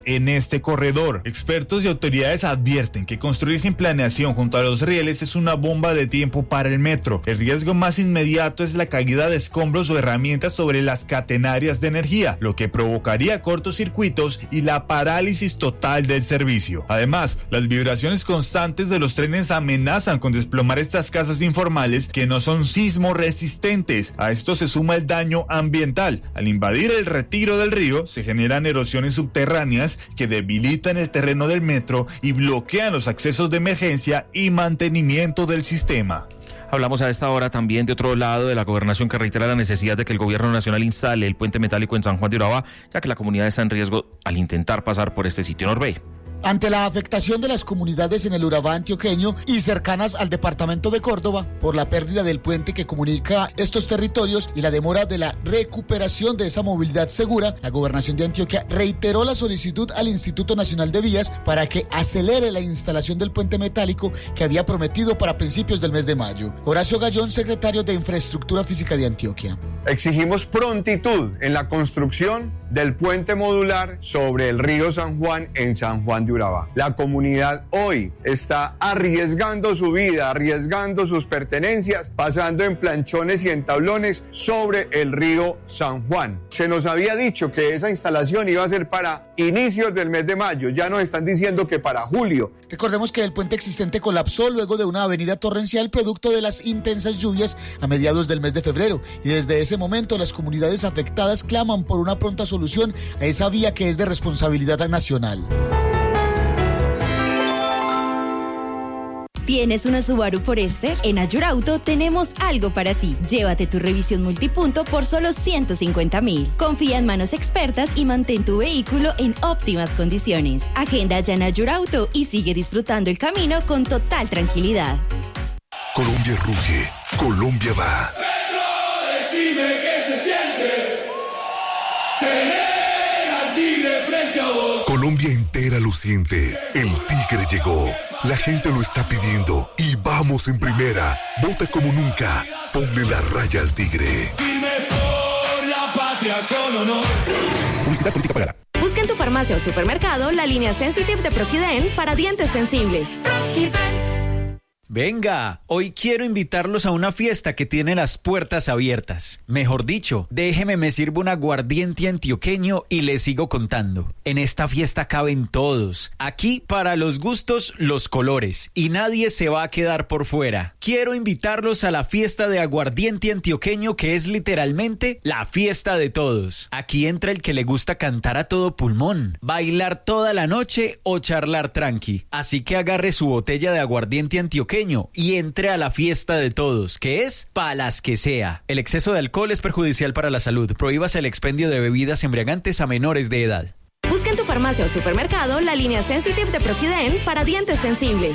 en este corredor. Expertos y autoridades advierten que construir sin planeación junto a los rieles es una bomba de tiempo para el metro. El riesgo más inmediato es la caída de escombros o herramientas sobre las catenarias de energía, lo que provocaría cortocircuitos y la parálisis total del servicio. Además, las vibraciones constantes de los trenes amenazan con desplomar estas casas informales que no son sismo resistentes. A esto se suma el daño ambiental. Al invadir el retiro del río, se generan erosiones subterráneas que debilitan el terreno del metro y bloquean los accesos de emergencia y mantenimiento del sistema. Hablamos a esta hora también de otro lado de la gobernación, que reitera la necesidad de que el gobierno nacional instale el puente metálico en San Juan de Urabá, ya que la comunidad está en riesgo al intentar pasar por este sitio. Norbey. Ante la afectación de las comunidades en el Urabá antioqueño y cercanas al departamento de Córdoba por la pérdida del puente que comunica estos territorios y la demora de la recuperación de esa movilidad segura, la gobernación de Antioquia reiteró la solicitud al Instituto Nacional de Vías para que acelere la instalación del puente metálico que había prometido para principios del mes de mayo. Horacio Gallón, secretario de Infraestructura Física de Antioquia. Exigimos prontitud en la construcción del puente modular sobre el río San Juan en San Juan de Urabá. La comunidad hoy está arriesgando su vida, arriesgando sus pertenencias, pasando en planchones y en tablones sobre el río San Juan. Se nos había dicho que esa instalación iba a ser para inicios del mes de mayo, ya nos están diciendo que para julio. Recordemos que el puente existente colapsó luego de una avenida torrencial producto de las intensas lluvias a mediados del mes de febrero, y desde ese momento las comunidades afectadas claman por una pronta solución a esa vía que es de responsabilidad nacional. ¿Tienes una Subaru Forester? En Ayurauto tenemos algo para ti. Llévate tu revisión multipunto por solo 150,000. Confía en manos expertas y mantén tu vehículo en óptimas condiciones. Agenda ya en Ayurauto y sigue disfrutando el camino con total tranquilidad. Colombia ruge, Colombia va. Decime qué se siente tener al tigre frente a vos. Colombia entera lo siente. El tigre llegó. La gente lo está pidiendo y vamos en primera. Vota como nunca. Ponle la raya al tigre. Firme por la patria con honor. Publicidad política pagada. Busca en tu farmacia o supermercado la línea Sensitive de Proquident para dientes sensibles. Venga, hoy quiero invitarlos a una fiesta que tiene las puertas abiertas. Mejor dicho, déjeme me sirvo un aguardiente antioqueño y les sigo contando. En esta fiesta caben todos. Aquí, para los gustos, los colores. Y nadie se va a quedar por fuera. Quiero invitarlos a la fiesta de aguardiente antioqueño, que es literalmente la fiesta de todos. Aquí entra el que le gusta cantar a todo pulmón, bailar toda la noche o charlar tranqui. Así que agarre su botella de aguardiente antioqueño y entre a la fiesta de todos, que es pa' las que sea. El exceso de alcohol es perjudicial para la salud. Prohíbase el expendio de bebidas embriagantes a menores de edad. Busca en tu farmacia o supermercado la línea Sensitive de Proquident para dientes sensibles.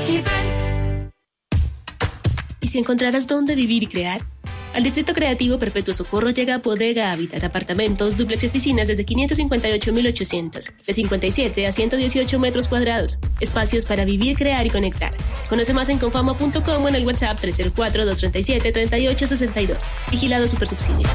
¿Y si encontraras dónde vivir y crear? Al Distrito Creativo Perpetuo Socorro llega Bodega Habitat, apartamentos, dúplex y oficinas desde 558.800, de 57 a 118 metros cuadrados. Espacios para vivir, crear y conectar. Conoce más en confama.com o en el WhatsApp 304-237-3862. Vigilado Supersubsidio.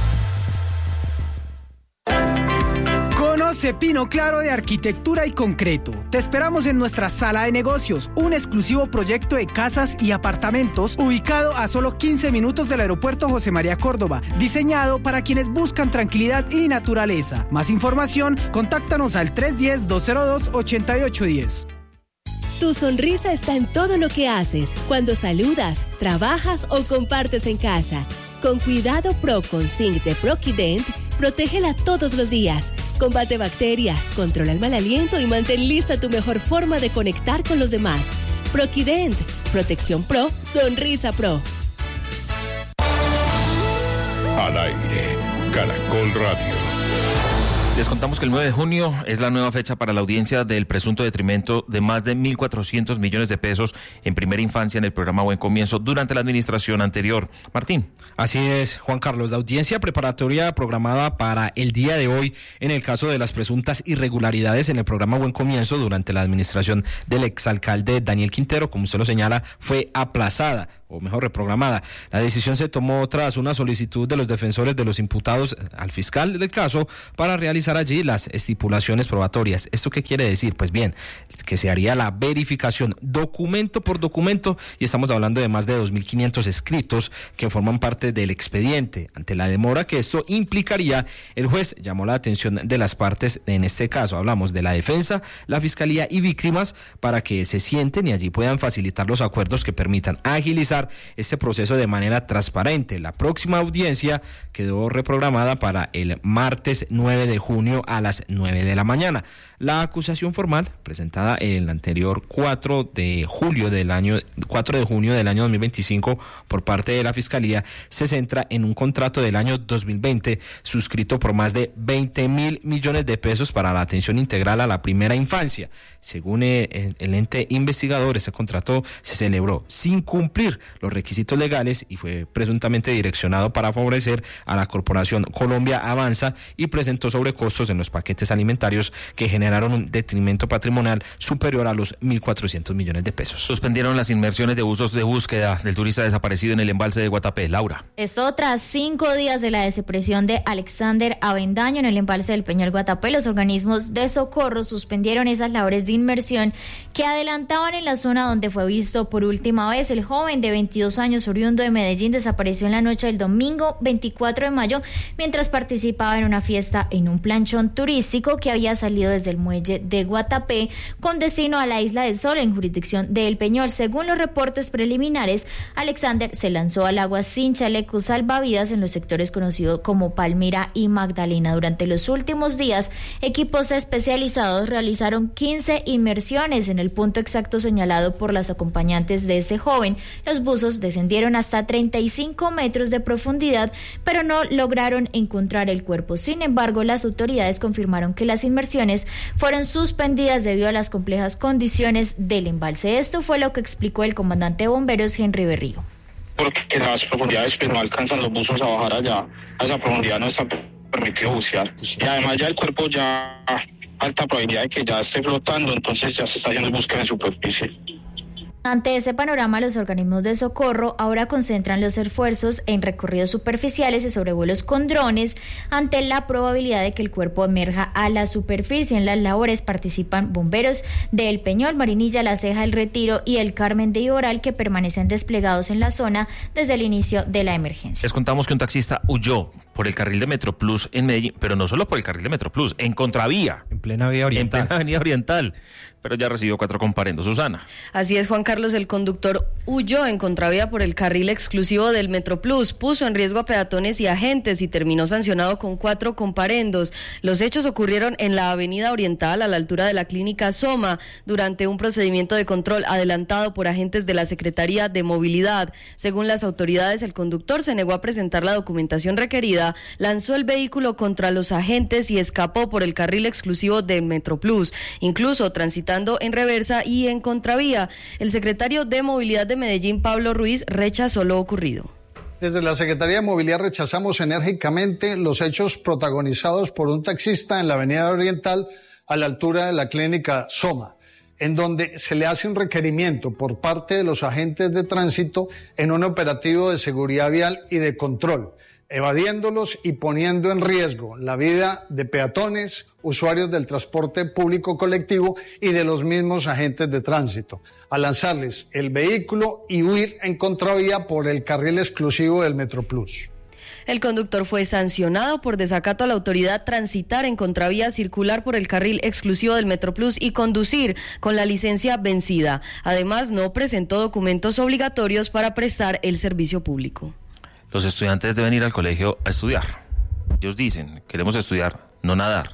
Conoce Pino Claro de Arquitectura y Concreto. Te esperamos en nuestra sala de negocios, un exclusivo proyecto de casas y apartamentos ubicado a solo 15 minutos del aeropuerto José María Córdoba, diseñado para quienes buscan tranquilidad y naturaleza. Más información, contáctanos al 310-202-8810. Tu sonrisa está en todo lo que haces, cuando saludas, trabajas o compartes en casa. Con Cuidado Pro con Zinc de Proquident, protégela todos los días. Combate bacterias, controla el mal aliento y mantén lista tu mejor forma de conectar con los demás. Proquident, protección pro, sonrisa pro. Al aire, Caracol Radio. Les contamos que el 9 de junio es la nueva fecha para la audiencia del presunto detrimento de más de 1.400 millones de pesos en primera infancia en el programa Buen Comienzo durante la administración anterior. Martín. Así es, Juan Carlos. La audiencia preparatoria programada para el día de hoy en el caso de las presuntas irregularidades en el programa Buen Comienzo durante la administración del exalcalde Daniel Quintero, como usted lo señala, fue aplazada, o mejor, reprogramada. La decisión se tomó tras una solicitud de los defensores de los imputados al fiscal del caso para realizar realizar allí las estipulaciones probatorias. ¿Esto qué quiere decir? Pues bien, que se haría la verificación documento por documento y estamos hablando de más de 2.500 escritos que forman parte del expediente. Ante la demora que esto implicaría, el juez llamó la atención de las partes, en este caso hablamos de la defensa, la fiscalía y víctimas, para que se sienten y allí puedan facilitar los acuerdos que permitan agilizar este proceso de manera transparente. La próxima audiencia quedó reprogramada para el martes 9 de junio a las 9 de la mañana. La acusación formal, presentada el anterior 4 de junio del año 2025 por parte de la Fiscalía, se centra en un contrato del año 2020 suscrito por más de 20.000 millones de pesos para la atención integral a la primera infancia. Según el ente investigador, ese contrato se celebró sin cumplir los requisitos legales y fue presuntamente direccionado para favorecer a la corporación Colombia Avanza y presentó sobrecostos en los paquetes alimentarios que generaron un detrimento patrimonial superior a los 1.400 millones de pesos. Suspendieron las inmersiones de buzos de búsqueda del turista desaparecido en el embalse de Guatapé. Laura. Esto tras 5 días de la desaparición de Alexander Avendaño en el embalse del Peñol Guatapé. Los organismos de socorro suspendieron esas labores de inmersión que adelantaban en la zona donde fue visto por última vez. El joven de 22 años oriundo de Medellín desapareció en la noche del domingo 24 de mayo mientras participaba en una fiesta en un planchón turístico que había salido desde el muelle de Guatapé con destino a la Isla del Sol en jurisdicción de El Peñol. Según los reportes preliminares, Alexander se lanzó al agua sin chaleco salvavidas en los sectores conocidos como Palmira y Magdalena. Durante los últimos días, equipos especializados realizaron 15 inmersiones en el punto exacto señalado por las acompañantes de este joven. Los buzos descendieron hasta 35 metros de profundidad, pero no lograron encontrar el cuerpo. Sin embargo, las autoridades confirmaron que las inmersiones fueron suspendidas debido a las complejas condiciones del embalse. Esto fue lo que explicó el comandante de bomberos Henry Berrío. Porque en las profundidades pues no alcanzan los buzos a bajar allá, a esa profundidad no está permitido bucear. Y además ya el cuerpo ya alta probabilidad de que ya esté flotando, entonces ya se está haciendo búsqueda en superficie. Ante ese panorama, los organismos de socorro ahora concentran los esfuerzos en recorridos superficiales y sobrevuelos con drones ante la probabilidad de que el cuerpo emerja a la superficie. En las labores participan bomberos de El Peñol, Marinilla, La Ceja, El Retiro y El Carmen de Iboral, que permanecen desplegados en la zona desde el inicio de la emergencia. Les contamos que un taxista huyó por el carril de Metroplus en Medellín, pero no solo por el carril de Metroplus, en contravía. En plena vía oriental. En plena avenida oriental. Pero ya recibió 4 comparendos. Susana. Así es, Juan Carlos, el conductor huyó en contravía por el carril exclusivo del Metroplus, puso en riesgo a peatones y agentes y terminó sancionado con 4 comparendos. Los hechos ocurrieron en la avenida oriental, a la altura de la clínica Soma, durante un procedimiento de control adelantado por agentes de la Secretaría de Movilidad. Según las autoridades, el conductor se negó a presentar la documentación requerida, lanzó el vehículo contra los agentes y escapó por el carril exclusivo del Metroplus, incluso transitando en reversa y en contravía. El secretario de Movilidad de Medellín, Pablo Ruiz, rechazó lo ocurrido. Desde la Secretaría de Movilidad rechazamos enérgicamente los hechos protagonizados por un taxista en la avenida oriental a la altura de la clínica Soma, en donde se le hace un requerimiento por parte de los agentes de tránsito en un operativo de seguridad vial y de control, evadiéndolos y poniendo en riesgo la vida de peatones, usuarios del transporte público colectivo y de los mismos agentes de tránsito, al lanzarles el vehículo y huir en contravía por el carril exclusivo del Metroplus. El conductor fue sancionado por desacato a la autoridad, transitar en contravía, circular por el carril exclusivo del Metroplus y conducir con la licencia vencida. Además, no presentó documentos obligatorios para prestar el servicio público. Los estudiantes deben ir al colegio a estudiar. Ellos dicen, queremos estudiar, no nadar.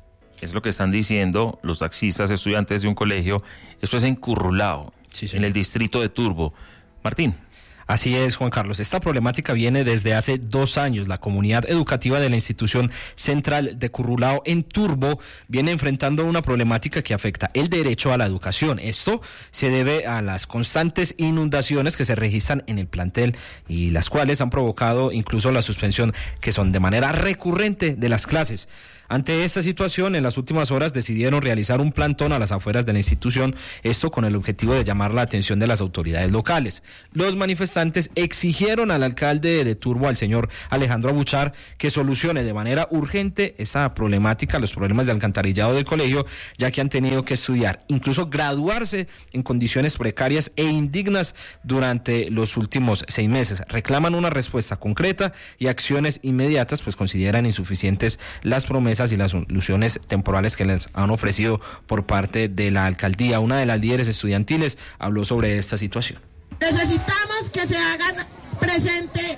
Es lo que están diciendo los taxistas, estudiantes de un colegio. Esto es en Currulao, sí, en el distrito de Turbo. Martín. Así es, Juan Carlos. Esta problemática viene desde hace 2 años. La comunidad educativa de la institución central de Currulao en Turbo viene enfrentando una problemática que afecta el derecho a la educación. Esto se debe a las constantes inundaciones que se registran en el plantel y las cuales han provocado incluso la suspensión, que son de manera recurrente, de las clases. Ante esta situación, en las últimas horas decidieron realizar un plantón a las afueras de la institución, esto con el objetivo de llamar la atención de las autoridades locales. Los manifestantes exigieron al alcalde de Turbo, al señor Alejandro Abuchar, que solucione de manera urgente esa problemática, los problemas de alcantarillado del colegio, ya que han tenido que estudiar, incluso graduarse en condiciones precarias e indignas durante los últimos 6 meses. Reclaman una respuesta concreta y acciones inmediatas, pues consideran insuficientes las promesas y las soluciones temporales que les han ofrecido por parte de la alcaldía. Una de las líderes estudiantiles habló sobre esta situación. Necesitamos que se hagan presente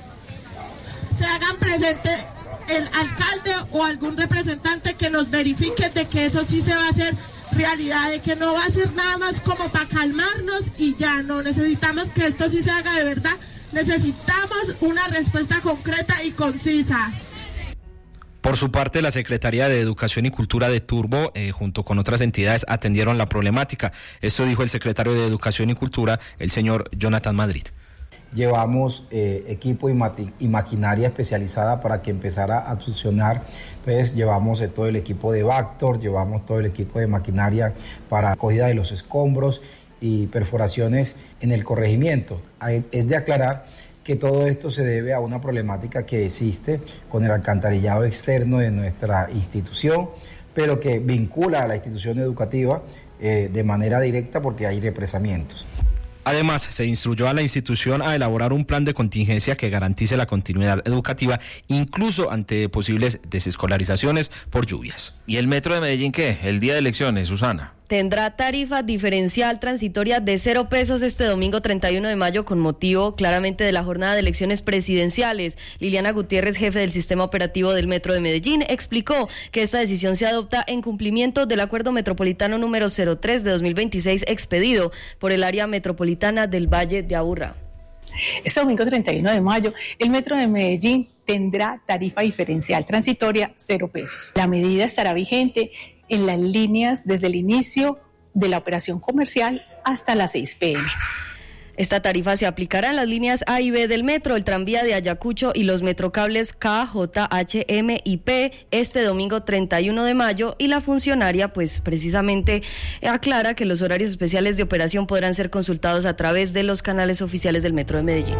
el alcalde o algún representante que nos verifique de que eso sí se va a hacer realidad, de que no va a ser nada más como para calmarnos y ya no. Necesitamos que esto sí se haga de verdad. Necesitamos una respuesta concreta y concisa. Por su parte, la Secretaría de Educación y Cultura de Turbo, junto con otras entidades, atendieron la problemática. Esto dijo el secretario de Educación y Cultura, el señor Jonathan Madrid. Llevamos equipo y maquinaria especializada para que empezara a funcionar. Entonces llevamos todo el equipo de Vactor, llevamos todo el equipo de maquinaria para acogida de los escombros y perforaciones en el corregimiento. Es de aclarar que todo esto se debe a una problemática que existe con el alcantarillado externo de nuestra institución, pero que vincula a la institución educativa de manera directa porque hay represamientos. Además, se instruyó a la institución a elaborar un plan de contingencia que garantice la continuidad educativa, incluso ante posibles desescolarizaciones por lluvias. ¿Y el Metro de Medellín qué? El día de elecciones, Susana. Tendrá tarifa diferencial transitoria de 0 pesos este domingo 31 de mayo con motivo claramente de la jornada de elecciones presidenciales. Liliana Gutiérrez, jefe del sistema operativo del Metro de Medellín, explicó que esta decisión se adopta en cumplimiento del acuerdo metropolitano número 03 de 2026 expedido por el área metropolitana del Valle de Aburrá. Este domingo 31 de mayo, el Metro de Medellín tendrá tarifa diferencial transitoria 0 pesos. La medida estará vigente en las líneas desde el inicio de la operación comercial hasta las 6 p.m. Esta tarifa se aplicará en las líneas A y B del metro, el tranvía de Ayacucho y los metrocables K, J, H, M y P este domingo 31 de mayo, y la funcionaria pues precisamente aclara que los horarios especiales de operación podrán ser consultados a través de los canales oficiales del Metro de Medellín.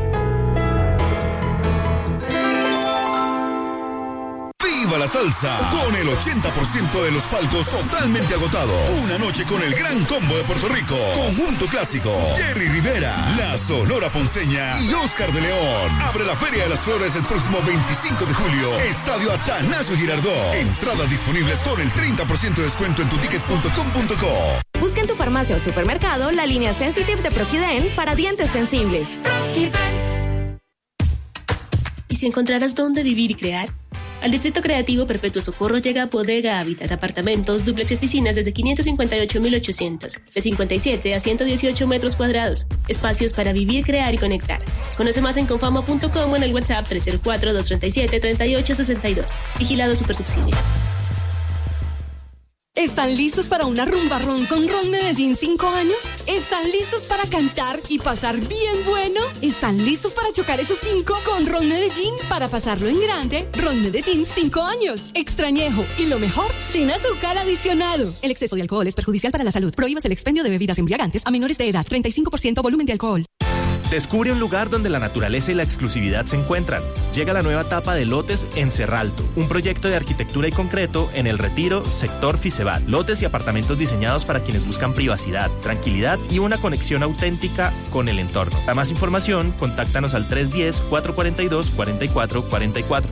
¡Viva la salsa! Con el 80% de los palcos totalmente agotados. Una noche con el gran combo de Puerto Rico. Conjunto Clásico. Jerry Rivera, La Sonora Ponceña y Oscar de León. Abre la Feria de las Flores el próximo 25 de julio. Estadio Atanasio Girardot. Entradas disponibles con el 30% de descuento en tuticket.com.co. Busca en tu farmacia o supermercado la línea Sensitive de Proquident para dientes sensibles. ¿Y si encontraras dónde vivir y crear? Al Distrito Creativo Perpetuo Socorro llega Bodega Habitat, apartamentos, dúplex y oficinas desde 558.800, de 57 a 118 metros cuadrados. Espacios para vivir, crear y conectar. Conoce más en confama.com o en el WhatsApp 304-237-3862. Vigilado Supersubsidio. ¿Están listos para una rumba ron con Ron Medellín 5 años? ¿Están listos para cantar y pasar bien bueno? ¿Están listos para chocar esos 5 con Ron Medellín para pasarlo en grande? Ron Medellín 5 años. Extrañejo y lo mejor, sin azúcar adicionado. El exceso de alcohol es perjudicial para la salud. Prohíbas el expendio de bebidas embriagantes a menores de edad. 35% volumen de alcohol. Descubre un lugar donde la naturaleza y la exclusividad se encuentran. Llega la nueva etapa de Lotes en Cerralto, un proyecto de arquitectura y concreto en El Retiro, sector Fiseval. Lotes y apartamentos diseñados para quienes buscan privacidad, tranquilidad y una conexión auténtica con el entorno. Para más información, contáctanos al 310-442-4444.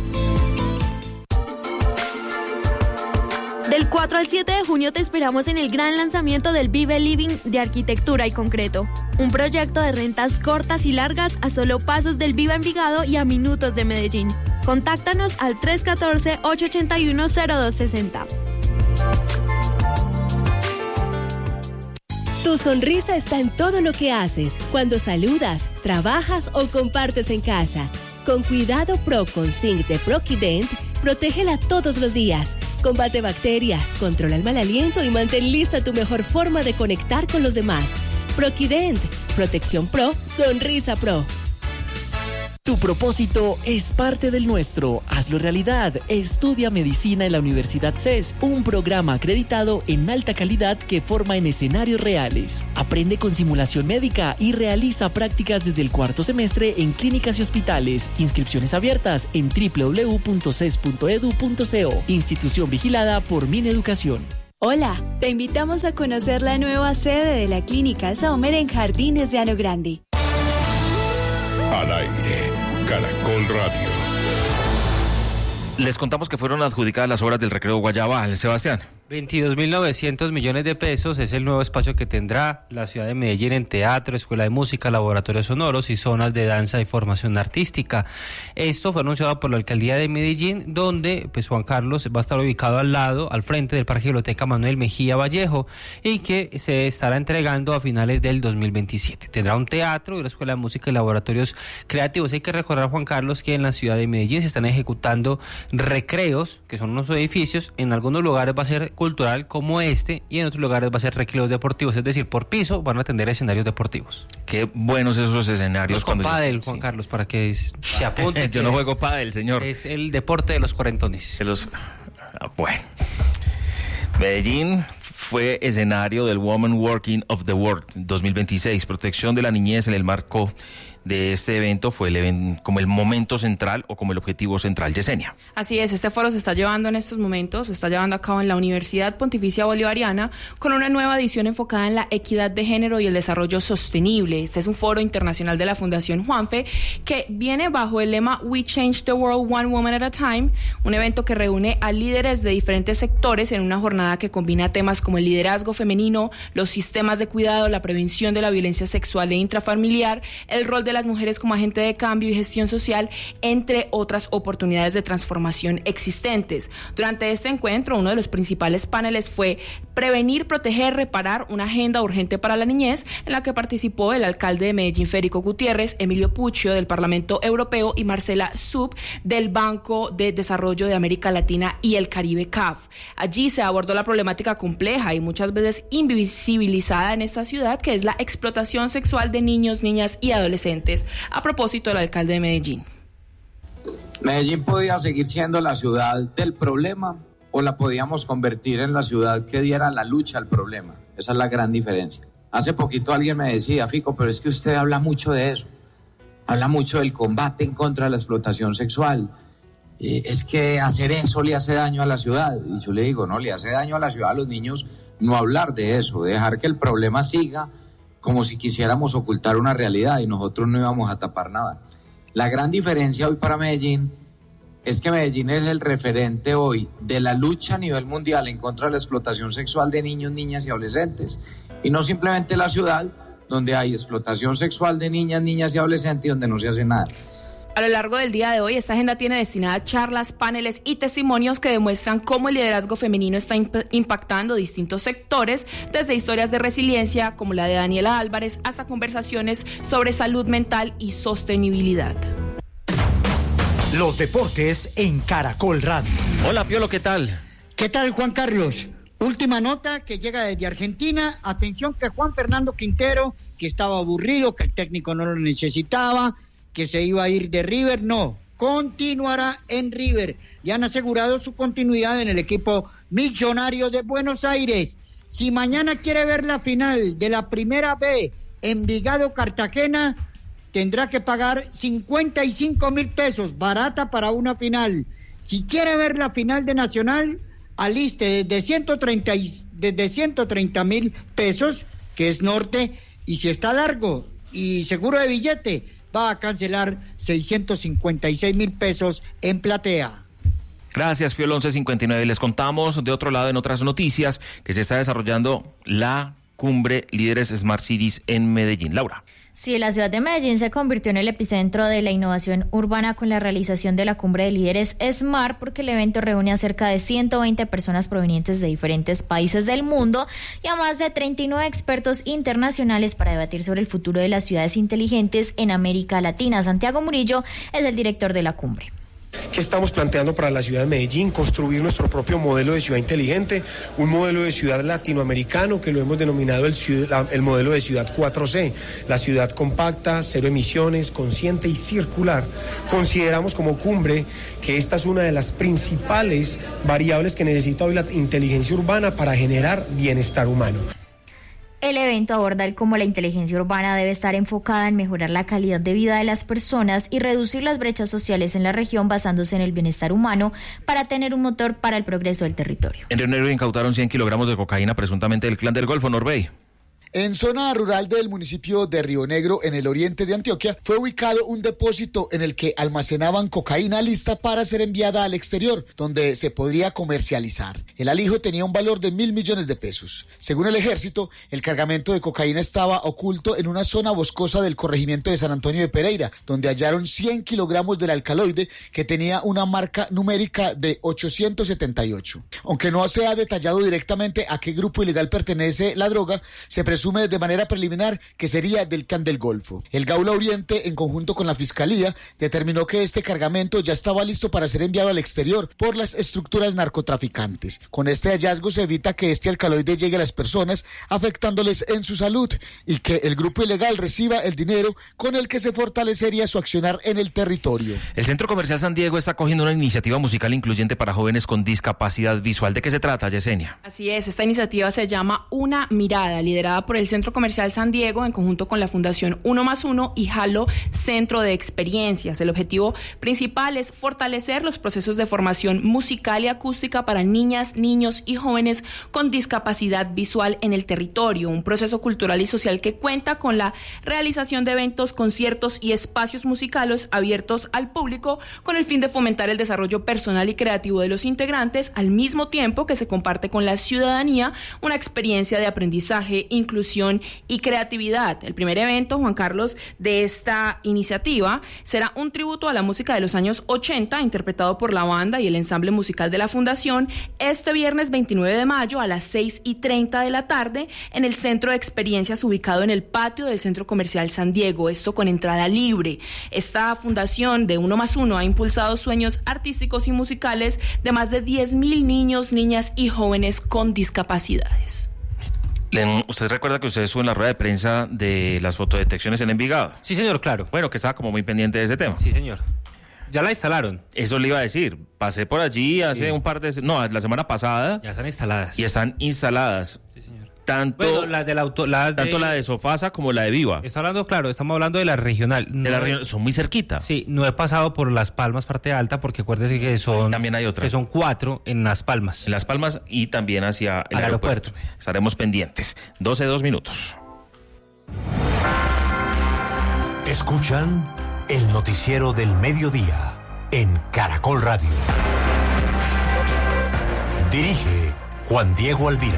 Del 4 al 7 de junio te esperamos en el gran lanzamiento del Vive Living de Arquitectura y Concreto, un proyecto de rentas cortas y largas a solo pasos del Viva Envigado y a minutos de Medellín. Contáctanos al 314-881-0260. Tu sonrisa está en todo lo que haces, cuando saludas, trabajas o compartes en casa. Con Cuidado Pro con Zinc de Proquident, protégela todos los días. Combate bacterias, controla el mal aliento y mantén lista tu mejor forma de conectar con los demás. Proquident, Protección Pro, Sonrisa Pro. Tu propósito es parte del nuestro. Hazlo realidad. Estudia medicina en la Universidad CES, un programa acreditado en alta calidad que forma en escenarios reales. Aprende con simulación médica y realiza prácticas desde el cuarto semestre en clínicas y hospitales. Inscripciones abiertas en www.ces.edu.co. Institución vigilada por Mineducación. Hola, te invitamos a conocer la nueva sede de la Clínica Saumer en Jardines de Llano Grande. Al aire, Caracol Radio. Les contamos que fueron adjudicadas las obras del Recreo Guayabal, Sebastián. 22.900 millones de pesos es el nuevo espacio que tendrá la ciudad de Medellín en teatro, escuela de música, laboratorios sonoros y zonas de danza y formación artística. Esto fue anunciado por la alcaldía de Medellín, donde pues Juan Carlos va a estar ubicado al frente del Parque Biblioteca Manuel Mejía Vallejo, y que se estará entregando a finales del 2027. Tendrá un teatro y una escuela de música y laboratorios creativos. Hay que recordar, Juan Carlos, que en la ciudad de Medellín se están ejecutando recreos, que son unos edificios. En algunos lugares va a ser cultural como este, y en otros lugares va a ser recreos deportivos, es decir, por piso van a tener escenarios deportivos. Qué buenos esos escenarios. Con pádel, Juan Carlos, para que se apunte. Yo no juego pádel, señor. Es el deporte de los cuarentones. Bueno. Medellín fue escenario del Women Working of the World 2026. Protección de la niñez en el marco de este evento fue como el momento central o como el objetivo central. Yesenia. Así es, este foro se está llevando en estos momentos, se está llevando a cabo en la Universidad Pontificia Bolivariana con una nueva edición enfocada en la equidad de género y el desarrollo sostenible. Este es un foro internacional de la Fundación Juanfe que viene bajo el lema We Change the World One Woman at a Time, un evento que reúne a líderes de diferentes sectores en una jornada que combina temas como el liderazgo femenino, los sistemas de cuidado, la prevención de la violencia sexual e intrafamiliar, el rol de las mujeres como agente de cambio y gestión social, entre otras oportunidades de transformación existentes. Durante este encuentro, uno de los principales paneles fue Prevenir, Proteger, Reparar, una agenda urgente para la niñez, en la que participó el alcalde de Medellín, Federico Gutiérrez, Emilio Puccio, del Parlamento Europeo, y Marcela Sub, del Banco de Desarrollo de América Latina y el Caribe, CAF. Allí se abordó la problemática compleja y muchas veces invisibilizada en esta ciudad, que es la explotación sexual de niños, niñas y adolescentes. A propósito del alcalde de Medellín. Medellín podía seguir siendo la ciudad del problema, o la podíamos convertir en la ciudad que diera la lucha al problema. Esa es la gran diferencia. Hace poquito alguien me decía, Fico, pero es que usted habla mucho de eso. Habla mucho del combate en contra de la explotación sexual. Es que hacer eso le hace daño a la ciudad. Y yo le digo, no, le hace daño a la ciudad, a los niños, no hablar de eso, dejar que el problema siga como si quisiéramos ocultar una realidad y nosotros no íbamos a tapar nada. La gran diferencia hoy para Medellín es que Medellín es el referente hoy de la lucha a nivel mundial en contra de la explotación sexual de niños, niñas y adolescentes. Y no simplemente la ciudad donde hay explotación sexual de niñas, niñas y adolescentes y donde no se hace nada. A lo largo del día de hoy, esta agenda tiene destinada charlas, paneles y testimonios que demuestran cómo el liderazgo femenino está impactando distintos sectores, desde historias de resiliencia, como la de Daniela Álvarez, hasta conversaciones sobre salud mental y sostenibilidad. Los deportes en Caracol Radio. Hola, Piolo, ¿qué tal? ¿Qué tal, Juan Carlos? Última nota que llega desde Argentina. Atención que Juan Fernando Quintero, que estaba aburrido, que el técnico no lo necesitaba, que se iba a ir de River, no, continuará en River y han asegurado su continuidad en el equipo millonario de Buenos Aires. Si mañana quiere ver la final de la Primera B, Envigado-Cartagena, tendrá que pagar 55,000 pesos, barata para una final. Si quiere ver la final de Nacional, aliste desde 130,000 pesos, que es norte, y si está largo y seguro de billete, va a cancelar 656,000 pesos en platea. Gracias, Piolo. 11:59. Les contamos de otro lado, en otras noticias, que se está desarrollando la cumbre Líderes Smart Cities en Medellín. Laura. Sí, la ciudad de Medellín se convirtió en el epicentro de la innovación urbana con la realización de la cumbre de líderes Smart, porque el evento reúne a cerca de 120 personas provenientes de diferentes países del mundo y a más de 39 expertos internacionales para debatir sobre el futuro de las ciudades inteligentes en América Latina. Santiago Murillo es el director de la cumbre. ¿Qué estamos planteando para la ciudad de Medellín? Construir nuestro propio modelo de ciudad inteligente, un modelo de ciudad latinoamericano que lo hemos denominado el modelo de ciudad 4C, la ciudad compacta, cero emisiones, consciente y circular. Consideramos como cumbre que esta es una de las principales variables que necesita hoy la inteligencia urbana para generar bienestar humano. El evento aborda el cómo la inteligencia urbana debe estar enfocada en mejorar la calidad de vida de las personas y reducir las brechas sociales en la región basándose en el bienestar humano para tener un motor para el progreso del territorio. En Río Negro incautaron 100 kilogramos de cocaína presuntamente del Clan del Golfo. Norbey. En zona rural del municipio de Río Negro, en el oriente de Antioquia, fue ubicado un depósito en el que almacenaban cocaína lista para ser enviada al exterior, donde se podría comercializar. El alijo tenía un valor de 1.000 millones de pesos. Según el ejército, el cargamento de cocaína estaba oculto en una zona boscosa del corregimiento de San Antonio de Pereira, donde hallaron 100 kilogramos del alcaloide que tenía una marca numérica de 878. Aunque no se ha detallado directamente a qué grupo ilegal pertenece la droga, se presume de manera preliminar que sería del Clan del Golfo. El Gaula Oriente, en conjunto con la Fiscalía, determinó que este cargamento ya estaba listo para ser enviado al exterior por las estructuras narcotraficantes. Con este hallazgo se evita que este alcaloide llegue a las personas, afectándoles en su salud, y que el grupo ilegal reciba el dinero con el que se fortalecería su accionar en el territorio. El Centro Comercial San Diego está cogiendo una iniciativa musical incluyente para jóvenes con discapacidad visual. ¿De qué se trata, Yesenia? Así es, esta iniciativa se llama Una Mirada, liderada por el Centro Comercial San Diego en conjunto con la Fundación 1+1 y Halo Centro de Experiencias. El objetivo principal es fortalecer los procesos de formación musical y acústica para niñas, niños y jóvenes con discapacidad visual en el territorio, un proceso cultural y social que cuenta con la realización de eventos, conciertos y espacios musicales abiertos al público con el fin de fomentar el desarrollo personal y creativo de los integrantes, al mismo tiempo que se comparte con la ciudadanía una experiencia de aprendizaje, inclusión y creatividad. El primer evento, Juan Carlos, de esta iniciativa será un tributo a la música de los años 80, interpretado por la banda y el ensamble musical de la Fundación, este viernes 29 de mayo a las 6:30 de la tarde en el Centro de Experiencias ubicado en el patio del Centro Comercial San Diego, esto con entrada libre. Esta fundación de 1+1 ha impulsado sueños artísticos y musicales de más de 10.000 niños, niñas y jóvenes con discapacidades. ¿Usted recuerda que usted estuvo en la rueda de prensa de las fotodetecciones en Envigado? Sí, señor, claro. Bueno, que estaba como muy pendiente de ese tema. Sí, señor. Ya la instalaron. Eso le iba a decir. Pasé por allí hace un par de... No, la semana pasada. Ya están instaladas. Y están instaladas. Sí, señor. Tanto, bueno, las del auto, tanto la de Sofasa como la de Viva. Estamos hablando de la regional. Son muy cerquita. Sí, no he pasado por Las Palmas, parte alta, porque acuérdese que también hay otras. Que son 4 en Las Palmas. En Las Palmas y también hacia el aeropuerto. Estaremos pendientes. 12:02. Escuchan el noticiero del mediodía en Caracol Radio. Dirige Juan Diego Alvira.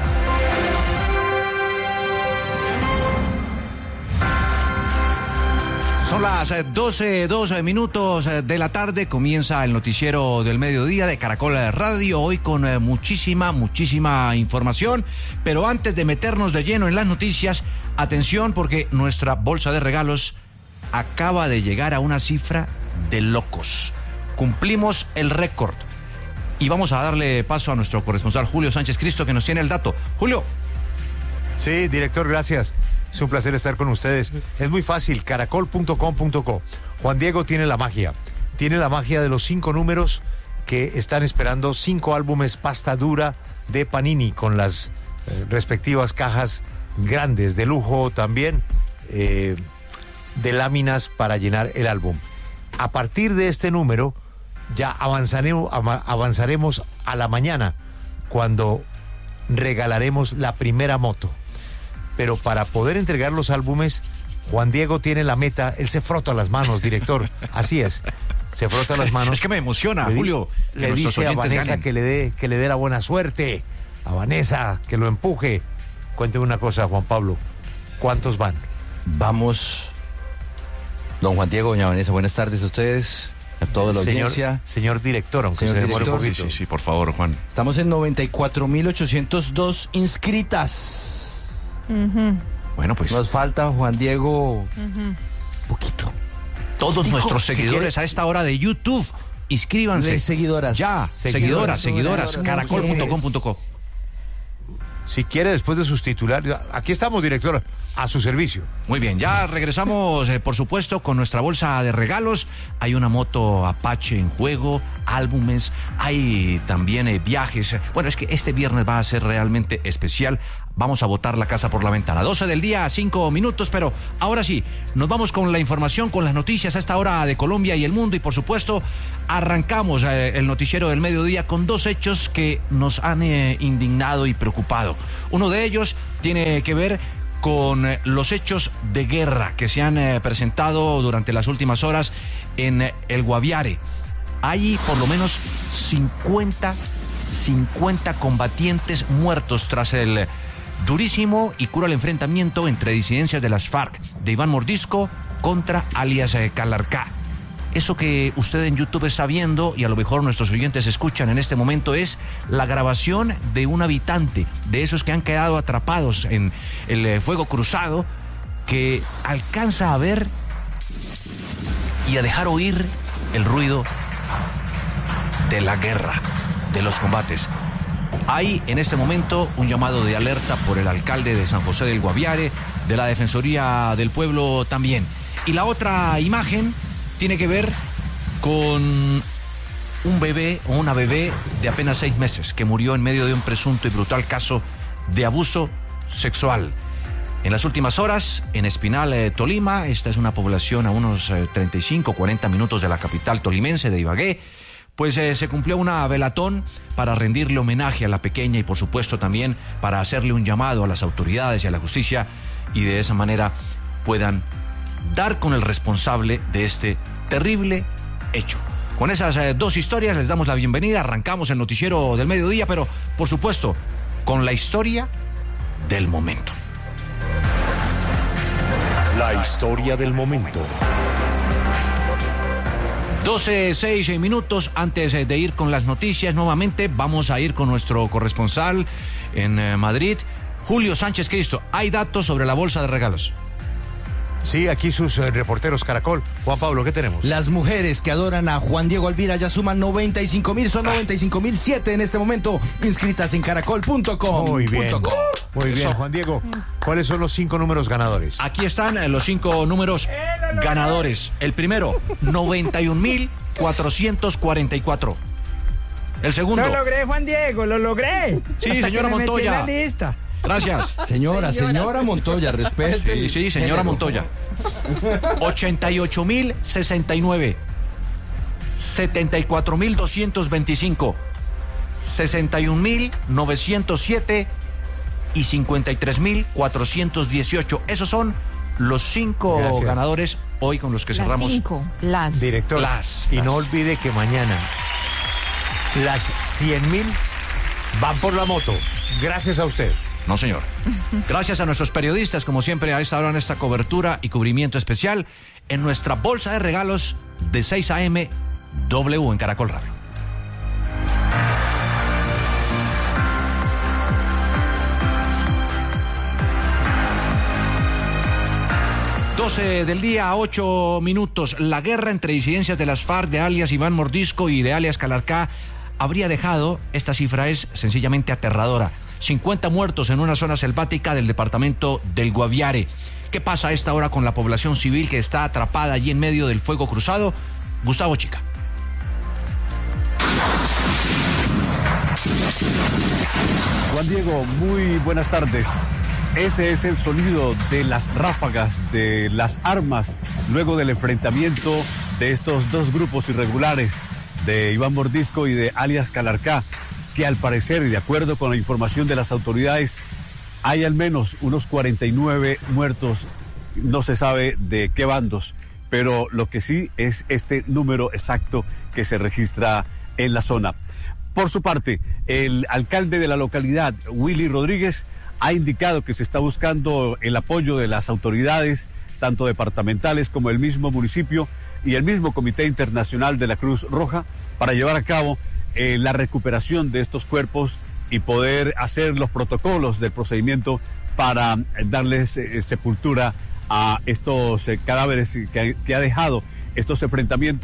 Son las 12:02 de la tarde, comienza el noticiero del mediodía de Caracol Radio, hoy con muchísima información, pero antes de meternos de lleno en las noticias, atención porque nuestra bolsa de regalos acaba de llegar a una cifra de locos. Cumplimos el récord y vamos a darle paso a nuestro corresponsal Julio Sánchez Cristo que nos tiene el dato. Julio. Sí, director, gracias. Es un placer estar con ustedes. Es muy fácil, caracol.com.co. Juan Diego tiene la magia. Tiene la magia de los 5 números que están esperando 5 álbumes pasta dura de Panini con las respectivas cajas grandes, de lujo también, de láminas para llenar el álbum. A partir de este número ya avanzaremos a la mañana cuando regalaremos la primera moto. Pero para poder entregar los álbumes, Juan Diego tiene la meta, él se frota las manos, director, así es, se frota las manos. Es que me emociona, Julio. Le dice a Vanessa que le dé la buena suerte, a Vanessa que lo empuje. Cuénteme una cosa, Juan Pablo, ¿cuántos van? Vamos, don Juan Diego, doña Vanessa, buenas tardes a ustedes, a toda la audiencia. Señor director, aunque se demore un poquito. Sí, por favor, Juan. Estamos en 94.802 inscritas. Bueno, pues nos falta, Juan Diego, poquito. Todos nuestros seguidores a esta hora de YouTube inscríbanse. Seguidoras. Ya, seguidoras, caracol.com.co. Si quiere, después de sus titulares. Aquí estamos, director, a su servicio. Muy bien, ya regresamos, por supuesto, con nuestra bolsa de regalos. Hay una moto Apache en juego, álbumes, hay también viajes. Bueno, es que este viernes va a ser realmente especial. Vamos a botar la casa por la ventana. 12 del día, 5 minutos, pero ahora sí, nos vamos con la información, con las noticias a esta hora de Colombia y el mundo. Y por supuesto, arrancamos el noticiero del mediodía con dos hechos que nos han indignado y preocupado. Uno de ellos tiene que ver con los hechos de guerra que se han presentado durante las últimas horas en el Guaviare. Hay por lo menos 50 combatientes muertos tras el durísimo y cruel enfrentamiento entre disidencias de las FARC de Iván Mordisco contra alias Calarcá. Eso que usted en YouTube está viendo y a lo mejor nuestros oyentes escuchan en este momento es la grabación de un habitante, de esos que han quedado atrapados en el fuego cruzado, que alcanza a ver y a dejar oír el ruido de la guerra, de los combates. Hay en este momento un llamado de alerta por el alcalde de San José del Guaviare, de la Defensoría del Pueblo también. Y la otra imagen tiene que ver con un bebé o una bebé de apenas 6 meses que murió en medio de un presunto y brutal caso de abuso sexual. En las últimas horas, en Espinal, Tolima, esta es una población a unos 35-40 minutos de la capital tolimense de Ibagué, pues se cumplió una velatón para rendirle homenaje a la pequeña y por supuesto también para hacerle un llamado a las autoridades y a la justicia y de esa manera puedan dar con el responsable de este terrible hecho. Con esas dos historias les damos la bienvenida, arrancamos el noticiero del mediodía, pero por supuesto con la historia del momento. La historia del momento. 12:06 minutos. Antes de ir con las noticias, nuevamente vamos a ir con nuestro corresponsal en Madrid, Julio Sánchez Cristo. Hay datos sobre la bolsa de regalos. Sí, aquí sus reporteros Caracol. Juan Pablo, ¿qué tenemos? Las mujeres que adoran a Juan Diego Alvira ya suman 95,000, son 95,007 en este momento, inscritas en caracol.com. Muy bien, muy bien, Juan Diego. ¿Cuáles son los 5 números ganadores? Aquí están los 5 números ganadores. El primero, 91,444. El segundo. Lo logré, Juan Diego, lo logré. Sí, hasta señora que me metí en Montoya. la lista. Gracias. Señora Montoya, respete. Sí, señora Montoya. 88,069. 74,225. 61,907 y 53,418. Esos son los 5 ganadores hoy con los que cerramos. Las. Director, y no olvide que mañana las 100,000 van por la moto. Gracias a usted. No, señor. Gracias a nuestros periodistas, como siempre, a esta hora en esta cobertura y cubrimiento especial en nuestra bolsa de regalos de 6 a.m. W en Caracol Radio. Del día, 8 minutos. La guerra entre disidencias de las FARC de alias Iván Mordisco y de alias Calarcá habría dejado, esta cifra es sencillamente aterradora, 50 muertos en una zona selvática del departamento del Guaviare. ¿Qué pasa a esta hora con la población civil que está atrapada allí en medio del fuego cruzado? Gustavo Chica. Juan Diego, muy buenas tardes. Ese es el sonido de las ráfagas, de las armas, luego del enfrentamiento de estos dos grupos irregulares, de Iván Mordisco y de alias Calarcá, que al parecer, y de acuerdo con la información de las autoridades, hay al menos unos 49 muertos, no se sabe de qué bandos, pero lo que sí es este número exacto que se registra en la zona. Por su parte, el alcalde de la localidad, Willy Rodríguez, ha indicado que se está buscando el apoyo de las autoridades, tanto departamentales como el mismo municipio y el mismo Comité Internacional de la Cruz Roja, para llevar a cabo la recuperación de estos cuerpos y poder hacer los protocolos del procedimiento para darles sepultura a estos cadáveres que ha dejado estos enfrentamientos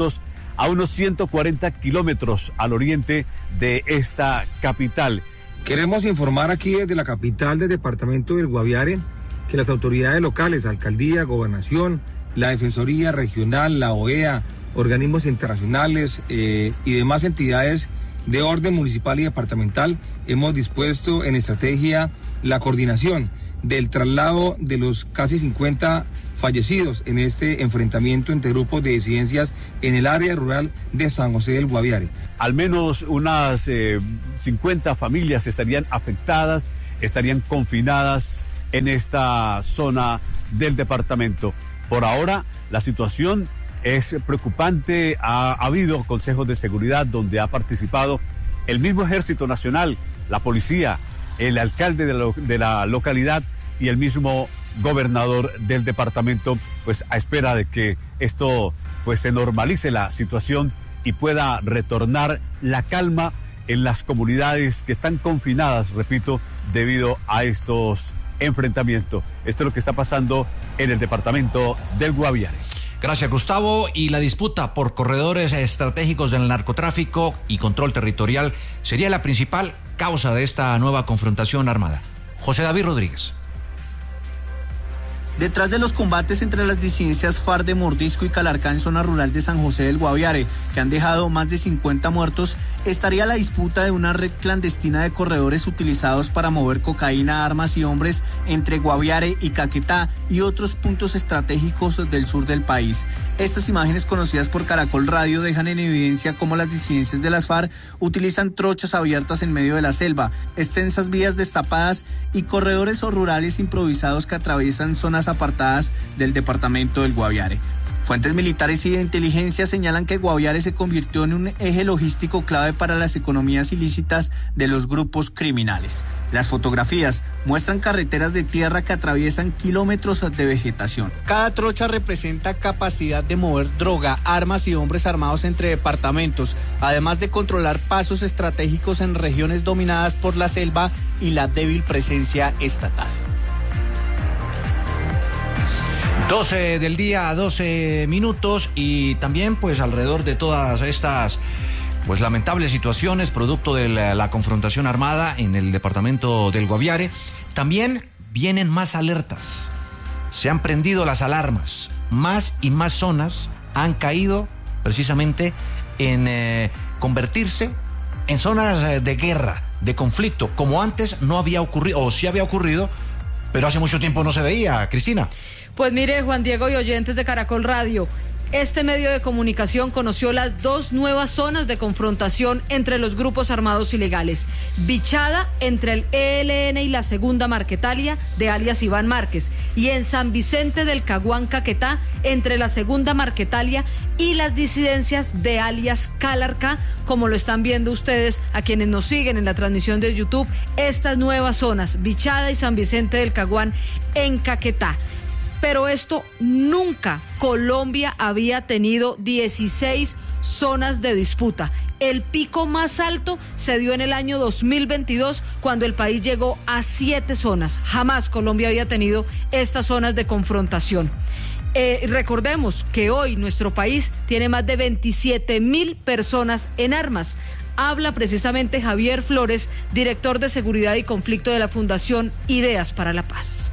a unos 140 kilómetros al oriente de esta capital. Queremos informar aquí desde la capital del departamento del Guaviare que las autoridades locales, alcaldía, gobernación, la Defensoría Regional, la OEA, organismos internacionales y demás entidades de orden municipal y departamental, hemos dispuesto en estrategia la coordinación del traslado de los casi 50 fallecidos en este enfrentamiento entre grupos de disidencias en el área rural de San José del Guaviare. Al menos unas 50 familias estarían afectadas, estarían confinadas en esta zona del departamento. Por ahora, la situación es preocupante. Ha habido consejos de seguridad donde ha participado el mismo Ejército Nacional, la policía, el alcalde de la localidad y el mismo gobernador del departamento, pues a espera de que esto pues se normalice la situación y pueda retornar la calma en las comunidades que están confinadas, repito, debido a estos enfrentamientos. Esto es lo que está pasando en el departamento del Guaviare. Gracias, Gustavo. Y la disputa por corredores estratégicos del narcotráfico y control territorial sería la principal causa de esta nueva confrontación armada. José David Rodríguez. Detrás de los combates entre las disidencias FARC de Mordisco y Calarcá en zona rural de San José del Guaviare, que han dejado más de 50 muertos, estaría la disputa de una red clandestina de corredores utilizados para mover cocaína, armas y hombres entre Guaviare y Caquetá y otros puntos estratégicos del sur del país. Estas imágenes conocidas por Caracol Radio dejan en evidencia cómo las disidencias de las FARC utilizan trochas abiertas en medio de la selva, extensas vías destapadas y corredores o rurales improvisados que atraviesan zonas apartadas del departamento del Guaviare. Fuentes militares y de inteligencia señalan que Guaviare se convirtió en un eje logístico clave para las economías ilícitas de los grupos criminales. Las fotografías muestran carreteras de tierra que atraviesan kilómetros de vegetación. Cada trocha representa capacidad de mover droga, armas y hombres armados entre departamentos, además de controlar pasos estratégicos en regiones dominadas por la selva y la débil presencia estatal. 12 del día, 12 minutos, y también pues alrededor de todas estas pues lamentables situaciones producto de la confrontación armada en el departamento del Guaviare, también vienen más alertas. Se han prendido las alarmas. Más y más zonas han caído precisamente en convertirse en zonas de guerra, de conflicto, como antes no había ocurrido, o sí había ocurrido, pero hace mucho tiempo no se veía. Cristina. Pues mire, Juan Diego y oyentes de Caracol Radio, este medio de comunicación conoció las dos nuevas zonas de confrontación entre los grupos armados ilegales. Bichada entre el ELN y la Segunda Marquetalia de alias Iván Márquez, y en San Vicente del Caguán, Caquetá, entre la Segunda Marquetalia y las disidencias de alias Calarcá, como lo están viendo ustedes a quienes nos siguen en la transmisión de YouTube. Estas nuevas zonas, Bichada y San Vicente del Caguán en Caquetá. Pero esto nunca Colombia había tenido 16 zonas de disputa. El pico más alto se dio en el año 2022, cuando el país llegó a 7 zonas. Jamás Colombia había tenido estas zonas de confrontación. Recordemos que hoy nuestro país tiene más de 27.000 personas en armas. Habla precisamente Javier Flores, director de Seguridad y Conflicto de la Fundación Ideas para la Paz.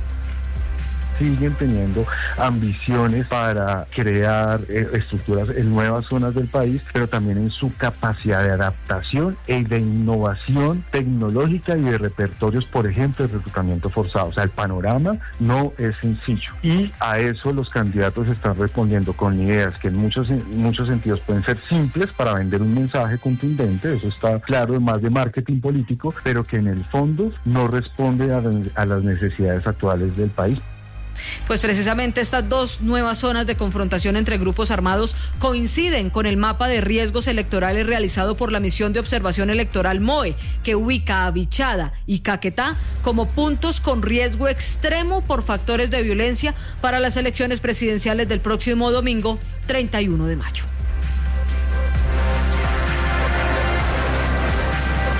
Siguen teniendo ambiciones para crear estructuras en nuevas zonas del país, pero también en su capacidad de adaptación y de innovación tecnológica y de repertorios, por ejemplo, de reclutamiento forzado. O sea, el panorama no es sencillo, y a eso los candidatos están respondiendo con ideas que en muchos sentidos pueden ser simples para vender un mensaje contundente, eso está claro, más de marketing político, pero que en el fondo no responde a las necesidades actuales del país. Pues precisamente estas dos nuevas zonas de confrontación entre grupos armados coinciden con el mapa de riesgos electorales realizado por la Misión de Observación Electoral MOE, que ubica a Bichada y Caquetá como puntos con riesgo extremo por factores de violencia para las elecciones presidenciales del próximo domingo 31 de mayo.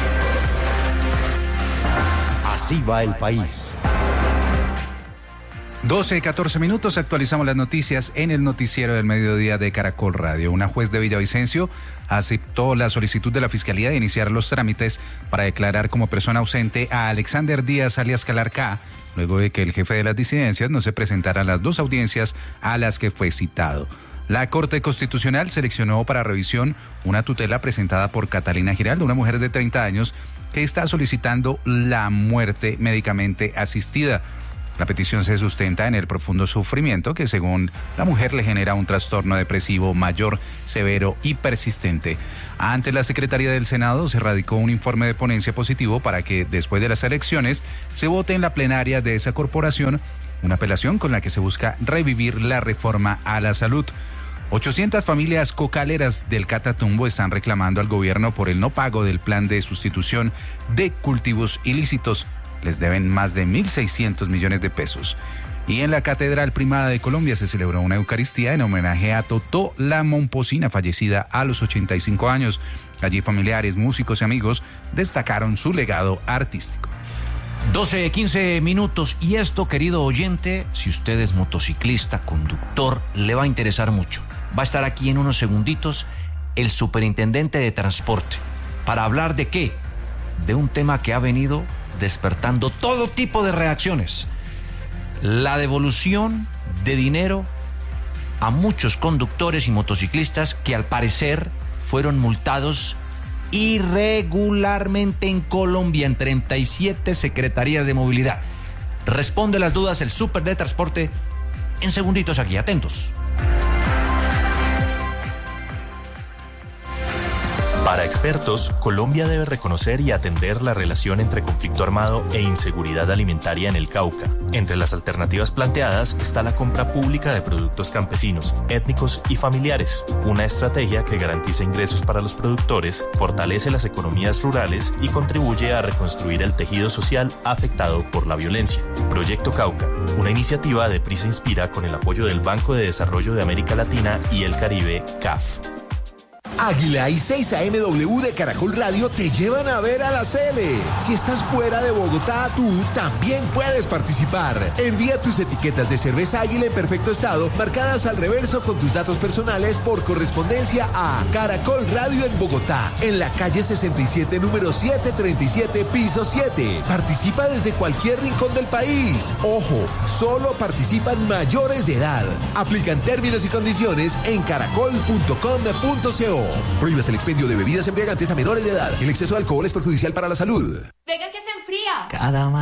Así va el país. 12:14 minutos, actualizamos las noticias en el noticiero del mediodía de Caracol Radio. Una juez de Villavicencio aceptó la solicitud de la Fiscalía de iniciar los trámites para declarar como persona ausente a Alexander Díaz alias Calarcá, luego de que el jefe de las disidencias no se presentara a las 2 audiencias a las que fue citado. La Corte Constitucional seleccionó para revisión una tutela presentada por Catalina Giraldo, una mujer de 30 años que está solicitando la muerte médicamente asistida. La petición se sustenta en el profundo sufrimiento que, según la mujer, le genera un trastorno depresivo mayor, severo y persistente. Ante la Secretaría del Senado se radicó un informe de ponencia positivo para que, después de las elecciones, se vote en la plenaria de esa corporación una apelación con la que se busca revivir la reforma a la salud. 800 familias cocaleras del Catatumbo están reclamando al gobierno por el no pago del plan de sustitución de cultivos ilícitos. Les deben más de 1.600 millones de pesos. Y en la Catedral Primada de Colombia se celebró una Eucaristía en homenaje a Totó la Momposina, fallecida a los 85 años. Allí familiares, músicos y amigos destacaron su legado artístico. 12:15 minutos. Y esto, querido oyente, si usted es motociclista, conductor, le va a interesar mucho. Va a estar aquí en unos segunditos el superintendente de transporte. ¿Para hablar de qué? De un tema que ha venido despertando todo tipo de reacciones. La devolución de dinero a muchos conductores y motociclistas que al parecer fueron multados irregularmente en Colombia en 37 secretarías de movilidad. Responde las dudas el súper de transporte en segunditos aquí, atentos. Para expertos, Colombia debe reconocer y atender la relación entre conflicto armado e inseguridad alimentaria en el Cauca. Entre las alternativas planteadas está la compra pública de productos campesinos, étnicos y familiares, una estrategia que garantiza ingresos para los productores, fortalece las economías rurales y contribuye a reconstruir el tejido social afectado por la violencia. Proyecto Cauca, una iniciativa de Prisa Inspira con el apoyo del Banco de Desarrollo de América Latina y el Caribe, CAF. Águila y 6am de Caracol Radio te llevan a ver a la Sele. Si estás fuera de Bogotá, tú también puedes participar. Envía tus etiquetas de cerveza Águila en perfecto estado, marcadas al reverso con tus datos personales por correspondencia a Caracol Radio en Bogotá, en la calle 67, número 737, piso 7. Participa desde cualquier rincón del país. Ojo, solo participan mayores de edad. Aplican términos y condiciones en caracol.com.co. Prohíbas el expendio de bebidas embriagantes a menores de edad. El exceso de alcohol es perjudicial para la salud. Venga que se enfría. Cada